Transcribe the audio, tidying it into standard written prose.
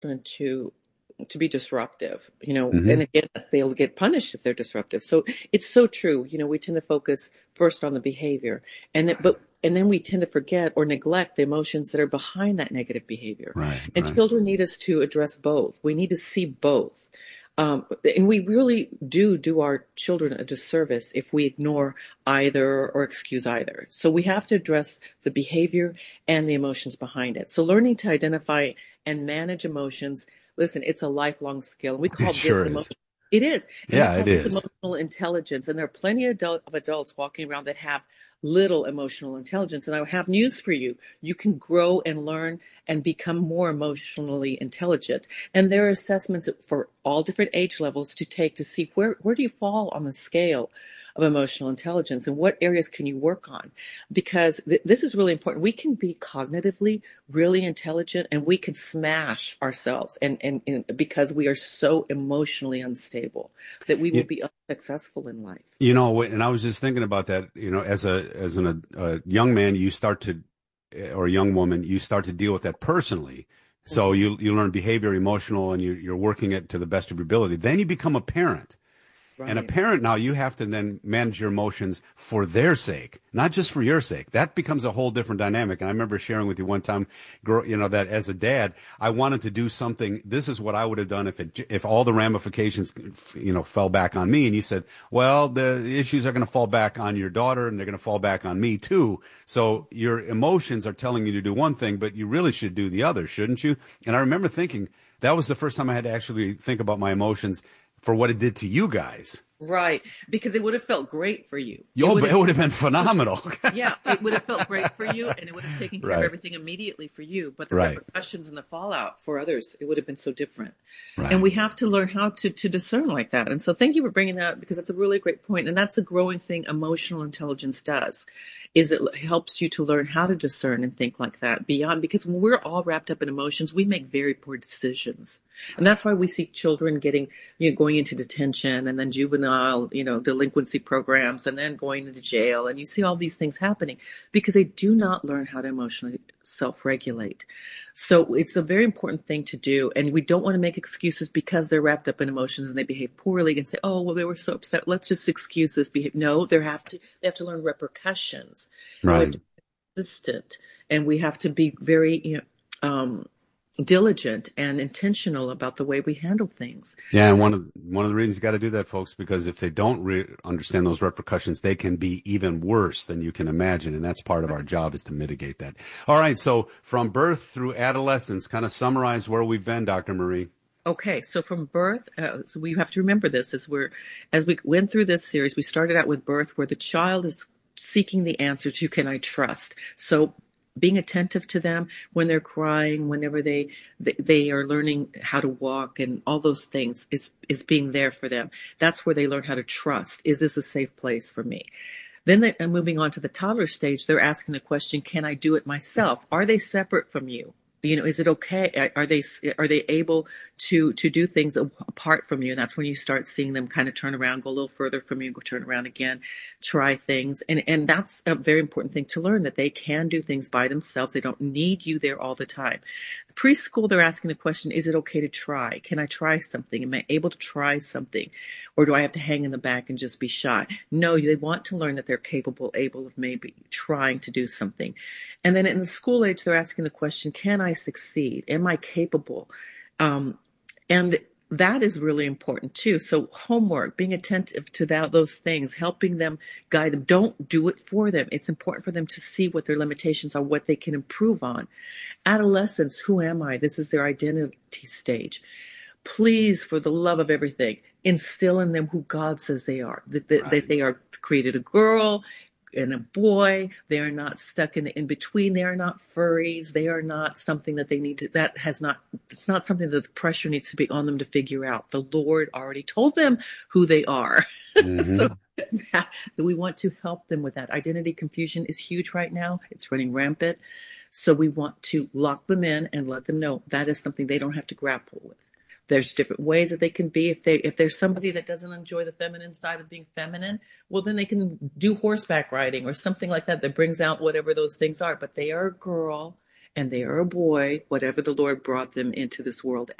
children to be disruptive, and Hmm. again, they'll get punished if they're disruptive. So it's so true. We tend to focus first on the behavior, Right. and then we tend to forget or neglect the emotions that are behind that negative behavior. Right. And Right. children need us to address both. We need to see both. And we really do our children a disservice if we ignore either or excuse either. So we have to address the behavior and the emotions behind it. So learning to identify and manage emotions, listen, it's a lifelong skill. We It call this sure is. emotional. It is. And we Yeah, call it this is. emotional intelligence. And there are plenty of adults walking around that have little emotional intelligence. And I have news for you. You can grow and learn and become more emotionally intelligent. And there are assessments for all different age levels to take to see where do you fall on the scale of emotional intelligence and what areas can you work on, because this is really important. We can be cognitively really intelligent and we can smash ourselves and because we are so emotionally unstable that we will You, be unsuccessful in life. and I was just thinking about that, a young man, you start to, or a young woman, you start to deal with that personally. So Mhm. you learn behavior, emotional, and you're working it to the best of your ability. Then you become a parent. And a Right. parent now, you have to then manage your emotions for their sake, not just for your sake. That becomes a whole different dynamic. And I remember sharing with you one time, that as a dad, I wanted to do something. This is what I would have done if all the ramifications, fell back on me. And you said, well, the issues are going to fall back on your daughter and they're going to fall back on me too. So your emotions are telling you to do one thing, but you really should do the other, shouldn't you? And I remember thinking that was the first time I had to actually think about my emotions for what it did to you guys. Right. Because it would have felt great for you. It Yo, would but have it would have been phenomenal. Yeah, it would have felt great for you and it would have taken care of Right, everything immediately for you. But the right, repercussions and the fallout for others, it would have been so different. And right. we have to learn how to discern like that. And so thank you for bringing that up because that's a really great point. And that's a growing thing emotional intelligence does, is it helps you to learn how to discern and think like that beyond, because when we're all wrapped up in emotions, we make very poor decisions. And that's why we see children getting, going into detention and then juvenile, delinquency programs and then going into jail. And you see all these things happening because they do not learn how to emotionally self-regulate. So it's a very important thing to do. And we don't want to make excuses because they're wrapped up in emotions and they behave poorly and say, oh, well, they were so upset. Let's just excuse this behavior. No, they have to learn repercussions, and we have to Right. be consistent, and we have to be very, diligent and intentional about the way we handle things. Yeah, and one of the reasons you got to do that, folks, because if they don't understand those repercussions, they can be even worse than you can imagine, and that's part of our job is to mitigate that. All right, so from birth through adolescence, kind of summarize where we've been, Dr. Marie. Okay, so from birth, so we have to remember this as we went through this series, we started out with birth, where the child is seeking the answer to, can I trust? So being attentive to them when they're crying, whenever they are learning how to walk, and all those things is being there for them. That's where they learn how to trust. Is this a safe place for me? Then moving on to the toddler stage, they're asking the question, can I do it myself? Are they separate from you? Is it okay? Are they able to do things apart from you? And that's when you start seeing them kind of turn around, go a little further from you, go turn around again, try things. And that's a very important thing to learn, that they can do things by themselves. They don't need you there all the time. Preschool, they're asking the question, is it okay to try? Can I try something? Am I able to try something? Or do I have to hang in the back and just be shy? No, they want to learn that they're capable, able of maybe trying to do something. And then in the school age, they're asking the question, can I succeed? Am I capable? Um, and that is really important too. So homework, being attentive to those things, helping them, guide them. Don't do it for them. It's important for them to see what their limitations are, what they can improve on. Adolescence, who am I? This is their identity stage. Please, for the love of everything, instill in them who God says they are, that Right. they are created a girl and a boy. They are not stuck in the in between. They are not furries. They are not something that they need to, it's not something that the pressure needs to be on them to figure out. The Lord already told them who they are. So Hmm. that, we want to help them with that. Identity confusion is huge right now. It's running rampant. So we want to lock them in and let them know that is something they don't have to grapple with. There's different ways that they can be. If there's somebody that doesn't enjoy the feminine side of being feminine, well, then they can do horseback riding or something like that that brings out whatever those things are. But they are a girl and they are a boy, whatever the Lord brought them into this world